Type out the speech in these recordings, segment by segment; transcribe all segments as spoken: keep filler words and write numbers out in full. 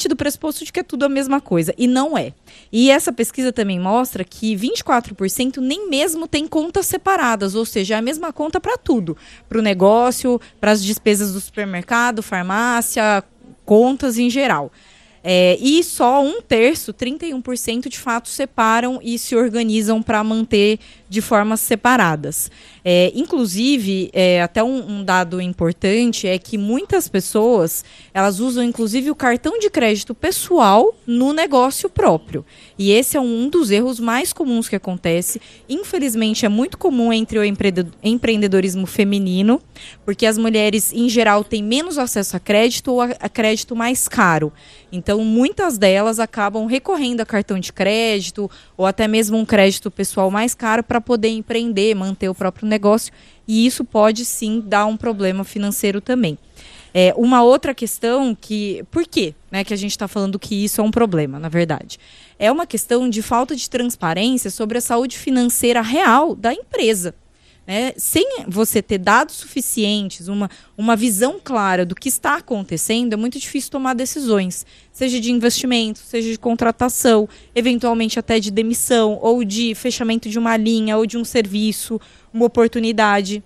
parte do pressuposto de que é tudo a mesma coisa, e não é. E essa pesquisa também mostra que vinte e quatro por cento nem mesmo tem contas separadas, ou seja, é a mesma conta para tudo, para o negócio, para as despesas do supermercado, farmácia, contas em geral. É, e só um terço, trinta e um por cento, de fato separam e se organizam para manter de formas separadas. É, inclusive, é, até um, um dado importante é que muitas pessoas, elas usam inclusive o cartão de crédito pessoal no negócio próprio. E esse é um dos erros mais comuns que acontece. Infelizmente, é muito comum entre o empreendedorismo feminino, porque as mulheres, em geral, têm menos acesso a crédito ou a, a crédito mais caro. Então, muitas delas acabam recorrendo a cartão de crédito ou até mesmo um crédito pessoal mais caro para poder empreender, manter o próprio negócio. E isso pode, sim, dar um problema financeiro também. É, uma outra questão que... Por quê, né, que a gente está falando que isso é um problema, na verdade? É uma questão de falta de transparência sobre a saúde financeira real da empresa. Né? Sem você ter dados suficientes, uma, uma visão clara do que está acontecendo, é muito difícil tomar decisões, seja de investimento, seja de contratação, eventualmente até de demissão, ou de fechamento de uma linha, ou de um serviço, uma oportunidade.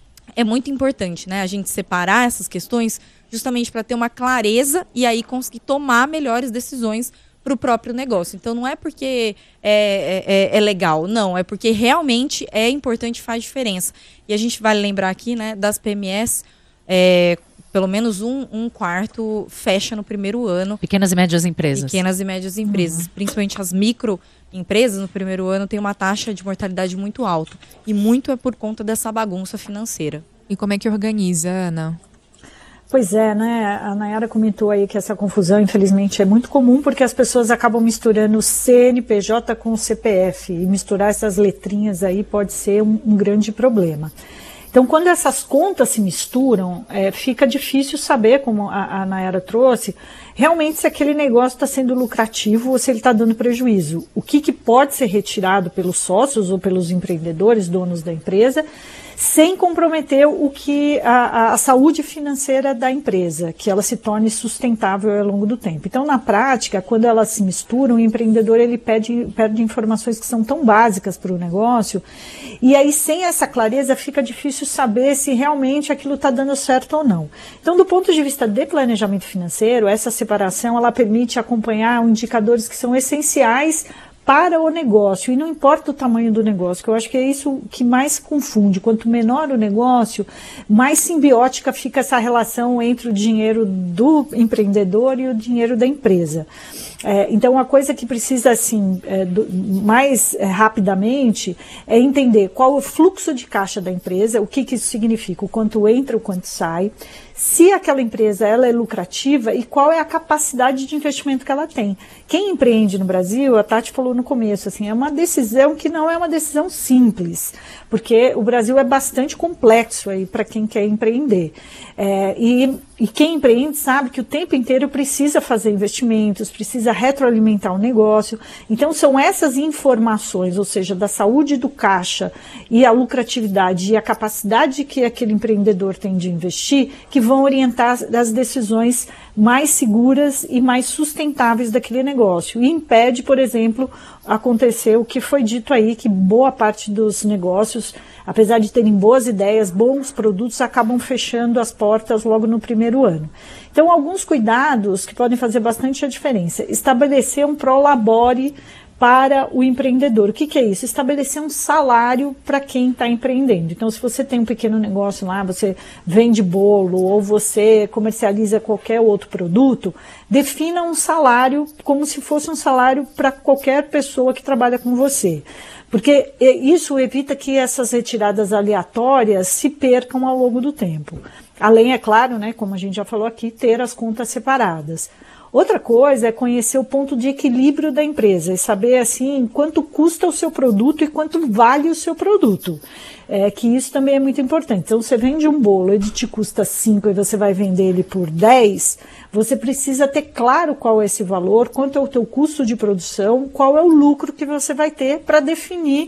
É muito importante, né, a gente separar essas questões justamente para ter uma clareza e aí conseguir tomar melhores decisões para o próprio negócio. Então, não é porque é, é, é legal, não, é porque realmente é importante e faz diferença. E a gente vai lembrar aqui, né, das P M Es, é, pelo menos um, um quarto fecha no primeiro ano. Pequenas e médias empresas. Pequenas e médias empresas, uhum. Principalmente as microempresas no primeiro ano têm uma taxa de mortalidade muito alta. E muito é por conta dessa bagunça financeira. E como é que organiza, Ana? Pois é, né? A Nayara comentou aí que essa confusão, infelizmente, é muito comum porque as pessoas acabam misturando o C N P J com o C P F e misturar essas letrinhas aí pode ser um, um grande problema. Então, quando essas contas se misturam, é, fica difícil saber, como a, a Nayara trouxe, realmente se aquele negócio está sendo lucrativo ou se ele está dando prejuízo. O que, que pode ser retirado pelos sócios ou pelos empreendedores, donos da empresa, sem comprometer o que a, a saúde financeira da empresa, que ela se torne sustentável ao longo do tempo. Então, na prática, quando elas se misturam, o empreendedor ele pede, pede informações que são tão básicas para o negócio, e aí sem essa clareza fica difícil saber se realmente aquilo está dando certo ou não. Então, do ponto de vista de planejamento financeiro, essa separação ela permite acompanhar indicadores que são essenciais para o negócio, e não importa o tamanho do negócio, que eu acho que é isso que mais confunde. Quanto menor o negócio, mais simbiótica fica essa relação entre o dinheiro do empreendedor e o dinheiro da empresa. É, então, uma coisa que precisa, assim, é, do, mais é, rapidamente, é entender qual o fluxo de caixa da empresa, o que, que isso significa, o quanto entra, o quanto sai, se aquela empresa ela é lucrativa e qual é a capacidade de investimento que ela tem. Quem empreende no Brasil, a Tati falou no começo, assim, é uma decisão que não é uma decisão simples, porque o Brasil é bastante complexo aí para quem quer empreender. É, e, e quem empreende sabe que o tempo inteiro precisa fazer investimentos, precisa retroalimentar o negócio. Então são essas informações, ou seja, da saúde do caixa e a lucratividade e a capacidade que aquele empreendedor tem de investir, que vão orientar as decisões mais seguras e mais sustentáveis daquele negócio. E impede, por exemplo, acontecer o que foi dito aí, que boa parte dos negócios, apesar de terem boas ideias, bons produtos, acabam fechando as portas logo no primeiro ano. Então, alguns cuidados que podem fazer bastante a diferença. Estabelecer um prolabore para o empreendedor. O que, que é isso? Estabelecer um salário para quem está empreendendo. Então, se você tem um pequeno negócio lá, você vende bolo ou você comercializa qualquer outro produto, defina um salário como se fosse um salário para qualquer pessoa que trabalha com você. Porque isso evita que essas retiradas aleatórias se percam ao longo do tempo. Além, é claro, né, como a gente já falou aqui, ter as contas separadas. Outra coisa é conhecer o ponto de equilíbrio da empresa e saber assim quanto custa o seu produto e quanto vale o seu produto. É, que isso também é muito importante. Então, você vende um bolo, ele te custa cinco e você vai vender ele por dez, você precisa ter claro qual é esse valor, quanto é o teu custo de produção, qual é o lucro que você vai ter para definir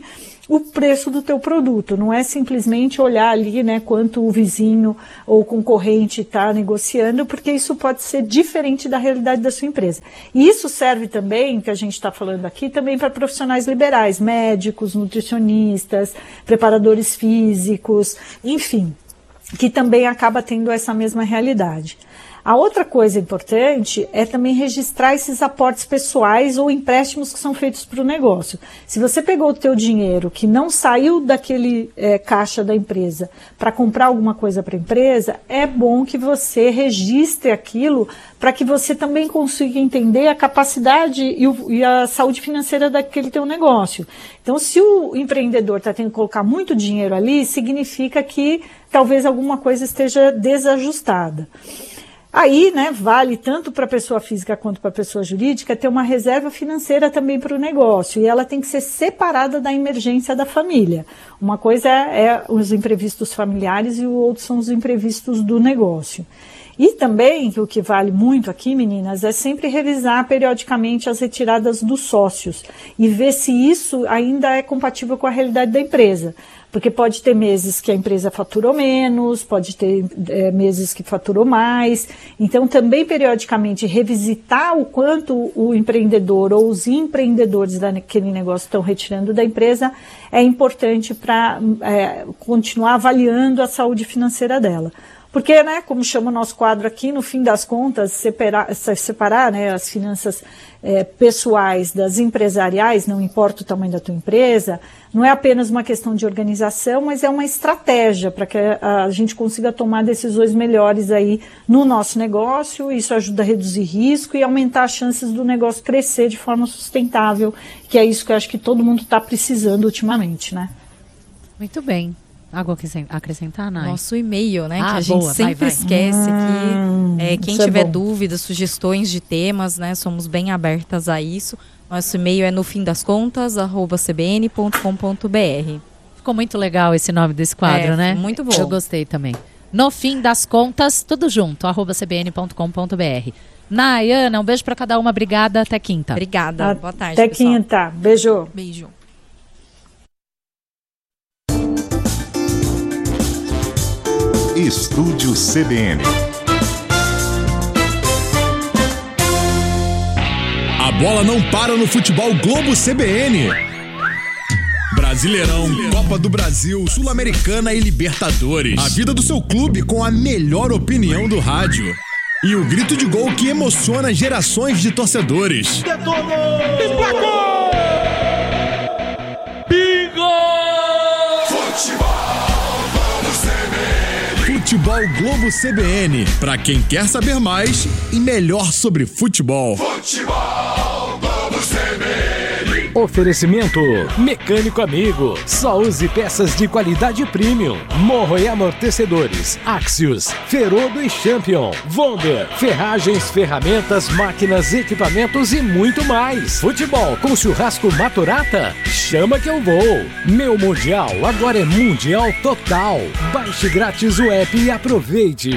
o preço do teu produto. Não é simplesmente olhar ali, né, quanto o vizinho ou o concorrente está negociando, porque isso pode ser diferente da realidade da sua empresa. E isso serve também, que a gente está falando aqui, também para profissionais liberais, médicos, nutricionistas, preparadores físicos, enfim, que também acaba tendo essa mesma realidade. A outra coisa importante é também registrar esses aportes pessoais ou empréstimos que são feitos para o negócio. Se você pegou o teu dinheiro que não saiu daquele é, caixa da empresa para comprar alguma coisa para a empresa, é bom que você registre aquilo para que você também consiga entender a capacidade e, o, e a saúde financeira daquele teu negócio. Então, se o empreendedor está tendo que colocar muito dinheiro ali, significa que talvez alguma coisa esteja desajustada. Aí, né, vale tanto para a pessoa física quanto para a pessoa jurídica ter uma reserva financeira também para o negócio, e ela tem que ser separada da emergência da família. Uma coisa é, é os imprevistos familiares e o outro são os imprevistos do negócio. E também, o que vale muito aqui, meninas, é sempre revisar periodicamente as retiradas dos sócios e ver se isso ainda é compatível com a realidade da empresa. Porque pode ter meses que a empresa faturou menos, pode ter é, meses que faturou mais. Então, também periodicamente revisitar o quanto o empreendedor ou os empreendedores daquele negócio estão retirando da empresa é importante para é, continuar avaliando a saúde financeira dela. Porque, né, como chama o nosso quadro aqui, no fim das contas, separar, separar né, as finanças é, pessoais das empresariais, não importa o tamanho da tua empresa, não é apenas uma questão de organização, mas é uma estratégia para que a, a gente consiga tomar decisões melhores aí no nosso negócio. Isso ajuda a reduzir risco e aumentar as chances do negócio crescer de forma sustentável, que é isso que eu acho que todo mundo está precisando ultimamente, né? Muito bem. Algo a acrescentar, Nay? Nosso e-mail, né? Ah, que a gente boa, sempre vai, vai. esquece Hum, aqui. É, quem isso é tiver bom. dúvidas, sugestões de temas, né? Somos bem abertas a isso. Nosso e-mail é no fim das contas, arroba c b n ponto com ponto b r. Ficou muito legal esse nome desse quadro, É, né? muito bom. Eu gostei também. No fim das contas, tudo junto, arroba c b n ponto com ponto b r. Nay, Ana, um beijo pra cada uma. Obrigada. Até quinta. Obrigada. Boa tarde, Até pessoal. quinta. Beijo. Beijo. Estúdio C B N. A bola não para no futebol Globo C B N. Brasileirão, Copa do Brasil, Sul-Americana e Libertadores. A vida do seu clube com a melhor opinião do rádio. E o grito de gol que emociona gerações de torcedores. Emplacou! Bingo! Futebol Globo C B N. Pra quem quer saber mais e melhor sobre futebol. Futebol Globo C B N. Oferecimento Mecânico Amigo. Só use peças de qualidade premium. Morro e amortecedores. Axios, Ferodo e Champion. Vonder, ferragens, ferramentas, máquinas, equipamentos e muito mais. Futebol com churrasco Maturata? Chama que eu vou. Meu Mundial agora é Mundial Total. Baixe grátis o app e aproveite.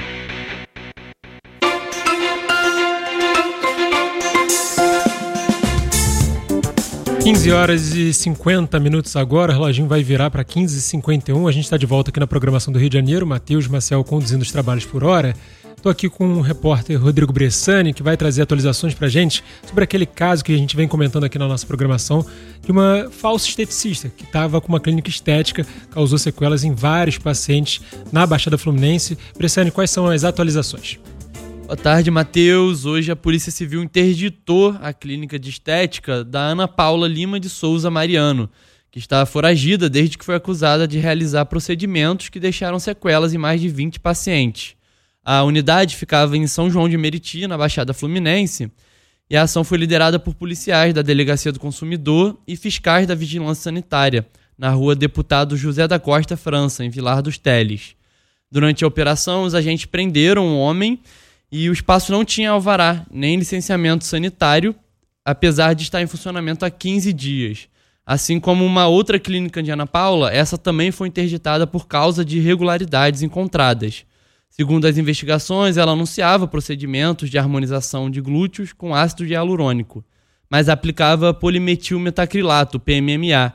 quinze horas e cinquenta minutos agora, o reloginho vai virar para quinze e cinquenta e um. A gente está de volta aqui na programação do Rio de Janeiro, Matheus Maciel conduzindo os trabalhos por hora. Estou aqui com o repórter Rodrigo Bressani, que vai trazer atualizações para a gente sobre aquele caso que a gente vem comentando aqui na nossa programação, de uma falsa esteticista que estava com uma clínica estética, causou sequelas em vários pacientes na Baixada Fluminense. Bressani, quais são as atualizações? Boa tarde, Matheus. Hoje a Polícia Civil interditou a clínica de estética da Ana Paula Lima de Souza Mariano, que está foragida desde que foi acusada de realizar procedimentos que deixaram sequelas em mais de vinte pacientes. A unidade ficava em São João de Meriti, na Baixada Fluminense, e a ação foi liderada por policiais da Delegacia do Consumidor e fiscais da Vigilância Sanitária, na rua Deputado José da Costa França, em Vilar dos Teles. Durante a operação, os agentes prenderam um homem e o espaço não tinha alvará, nem licenciamento sanitário, apesar de estar em funcionamento há quinze dias. Assim como uma outra clínica de Ana Paula, essa também foi interditada por causa de irregularidades encontradas. Segundo as investigações, ela anunciava procedimentos de harmonização de glúteos com ácido hialurônico, mas aplicava polimetilmetacrilato, P M M A,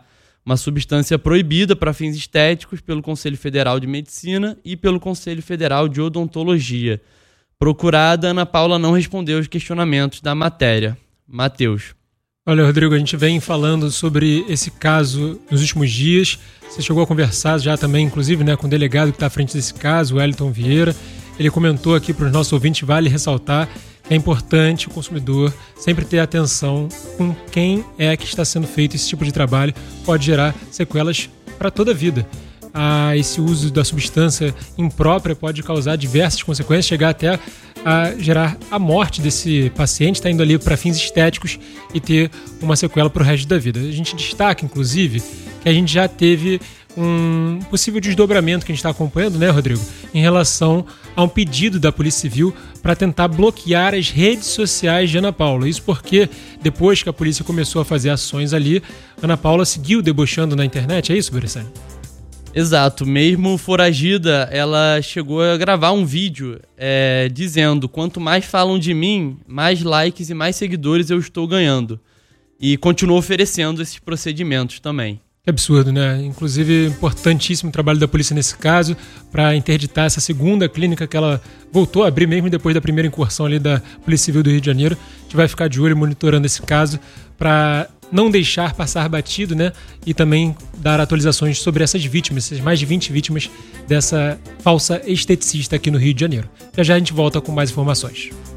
uma substância proibida para fins estéticos pelo Conselho Federal de Medicina e pelo Conselho Federal de Odontologia. Procurada, Ana Paula não respondeu aos questionamentos da matéria. Matheus. Olha, Rodrigo, a gente vem falando sobre esse caso nos últimos dias. Você chegou a conversar já também, inclusive, né, com o delegado que está à frente desse caso, o Wellington Vieira. Ele comentou aqui para os nossos ouvintes, vale ressaltar, que é importante o consumidor sempre ter atenção com quem é que está sendo feito esse tipo de trabalho. Pode gerar sequelas para toda a vida. Ah, esse uso da substância imprópria pode causar diversas consequências, chegar até a gerar a morte desse paciente, está indo ali para fins estéticos e ter uma sequela para o resto da vida. A gente destaca, inclusive, que a gente já teve um possível desdobramento que a gente está acompanhando, né, Rodrigo, em relação a um pedido da Polícia Civil para tentar bloquear as redes sociais de Ana Paula. Isso porque, depois que a polícia começou a fazer ações ali, Ana Paula seguiu debochando na internet, é isso, Bressan? Exato, mesmo foragida, ela chegou a gravar um vídeo é, dizendo: quanto mais falam de mim, mais likes e mais seguidores eu estou ganhando. E continuou oferecendo esses procedimentos também. Que absurdo, né? Inclusive, importantíssimo o trabalho da polícia nesse caso para interditar essa segunda clínica que ela voltou a abrir mesmo depois da primeira incursão ali da Polícia Civil do Rio de Janeiro. A gente vai ficar de olho monitorando esse caso para não deixar passar batido, né? E também dar atualizações sobre essas vítimas, essas mais de vinte vítimas dessa falsa esteticista aqui no Rio de Janeiro. Já já a gente volta com mais informações.